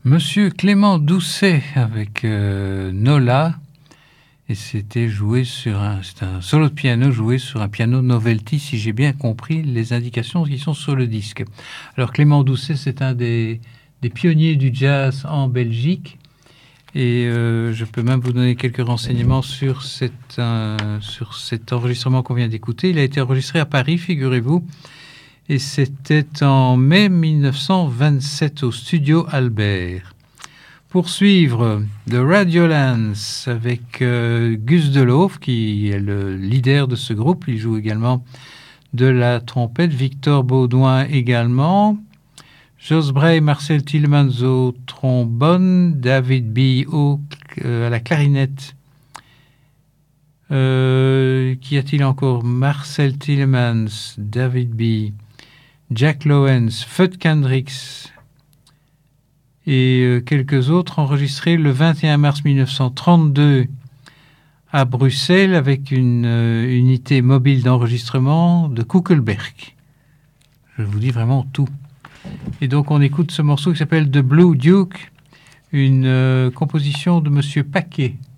Monsieur Clément Doucet avec Nola, et c'était c'est un solo de piano joué sur un piano Novelty, si j'ai bien compris les indications qui sont sur le disque. Alors Clément Doucet, c'est un des pionniers du jazz en Belgique, et je peux même vous donner quelques renseignements sur cet enregistrement qu'on vient d'écouter. Il a été enregistré à Paris, figurez-vous, et c'était en mai 1927 au studio Albert. Poursuivre The Radiolans avec Gus Delauve, qui est le leader de ce groupe. Il joue également de la trompette. Victor Baudouin également. Jos Bray, Marcel Tielemans au trombone. David B. à la clarinette. Qu'y a-t-il encore? Marcel Tielemans, David B., Jack Lowens, Fudd Kendricks et quelques autres, enregistrés le 21 mars 1932 à Bruxelles avec une unité mobile d'enregistrement de Kuckelberg. Je vous dis vraiment tout. Et donc on écoute ce morceau qui s'appelle The Blue Duke, une composition de Monsieur Paquet.